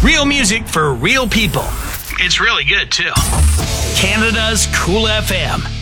Real music for real people. It's really good, too. Canada's Cool FM.